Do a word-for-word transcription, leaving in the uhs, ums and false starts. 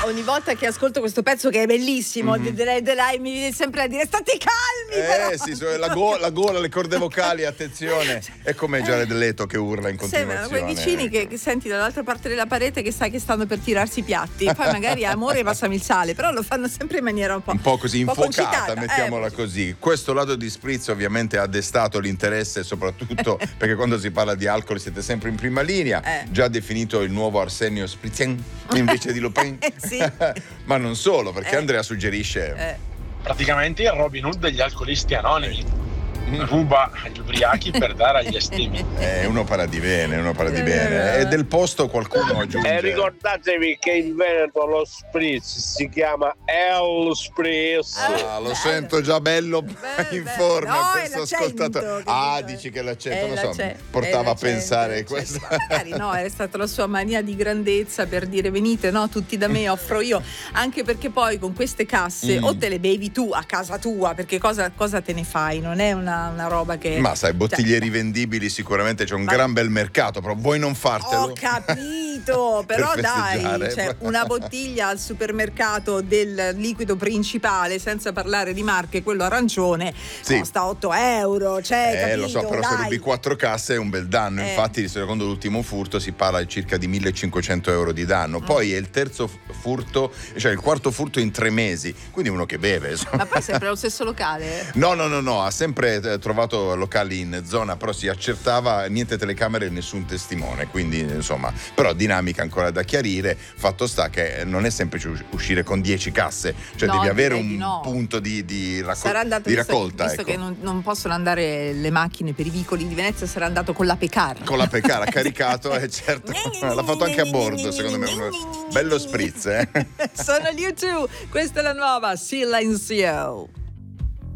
ogni volta che ascolto questo pezzo che è bellissimo, mm-hmm. de, de, de, mi viene sempre a dire state calmi. Eh però. sì, la, go- la gola, le corde vocali, attenzione. È come Jared Leto che urla in continuazione. Sembrano quei vicini che, che senti dall'altra parte della parete che sai che stanno per tirarsi i piatti. Poi magari amore passami il sale, però lo fanno sempre in maniera un po', un po' così un po' infuocata, mettiamola eh, così. Questo lato di spritz ovviamente ha destato l'interesse, soprattutto perché quando si parla di alcol siete sempre in prima linea. Eh. Già definito il nuovo Arsenio Spritzien invece di Lupin. Sì. Ma non solo, perché eh. Andrea suggerisce Eh. praticamente il Robin Hood degli alcolisti anonimi. Ruba agli ubriachi per dare agli estimi. Eh, uno parla di bene, uno parla di bene. E del posto qualcuno aggiunge. E ricordatevi che in Veneto lo spritz si chiama El Spritz. Ah, lo sento già bello Beh, in beh, forma no, questo ascoltatore. Ah, dico, dici che l'accento, non so, l'accento, portava a l'accento, pensare l'accento. questo. Magari no, è stata la sua mania di grandezza per dire venite, no, tutti da me, offro io. Anche perché poi con queste casse Mm. o te le bevi tu a casa tua, perché cosa, cosa te ne fai? Non è una, una roba che... Ma sai, bottiglie cioè, rivendibili sicuramente c'è un ma... gran bel mercato, però vuoi non fartelo? Ho capito, però Per dai, festeggiare. cioè, una bottiglia al supermercato del liquido principale, senza parlare di marche, quello arancione, Sì. costa otto euro, cioè, Eh, capito, lo so, però dai. se rubi quattro casse è un bel danno. Eh. Infatti, secondo l'ultimo furto si parla di circa di millecinquecento euro di danno. Poi è il terzo furto, cioè il quarto furto in tre mesi. Quindi uno che beve, insomma. Ma poi sempre allo stesso locale? No, no, no, no, ha sempre eh, trovato locali in zona, però si accertava niente telecamere e nessun testimone, quindi insomma, però dinamica ancora da chiarire. Fatto sta che non è semplice uscire con dieci casse, cioè No, devi avere direi un di no. punto di, di, raccol- Sarà andato, di visto, raccolta. visto ecco. che non, non possono andare le macchine per i vicoli di Venezia, sarà andato con la Pecar. Con la Pecar ha caricato e certo l'ha fatto anche a bordo, secondo me uno bello spritz, eh? Sono gli U due, questa è la nuova Silenzio.